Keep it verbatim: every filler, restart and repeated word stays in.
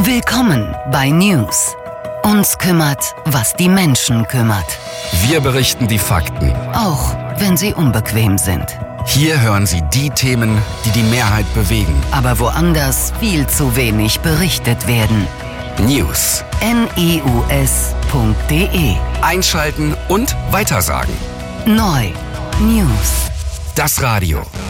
Willkommen bei News. Uns kümmert, was die Menschen kümmert. Wir berichten die Fakten. Auch wenn sie unbequem sind. Hier hören Sie die Themen, die die Mehrheit bewegen. Aber woanders viel zu wenig berichtet werden. News. News punkt de. Einschalten und weitersagen. Neu. News. Das Radio.